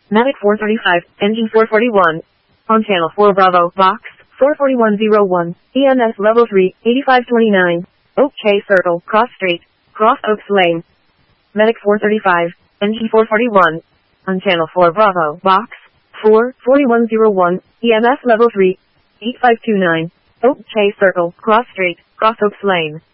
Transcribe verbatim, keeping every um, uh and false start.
Medic four thirty-five, engine four forty-one. On channel four Bravo, box, four forty-one oh one, E M S level three, eighty-five twenty-nine. Oak Chase Circle, Cross Street, Cross Oaks Lane. Medic four thirty-five, engine four forty-one. On channel four Bravo, box, four forty-one oh one, E M S level three, eighty-five twenty-nine. Oak Chase Circle, Cross Street, Cross Oaks Lane.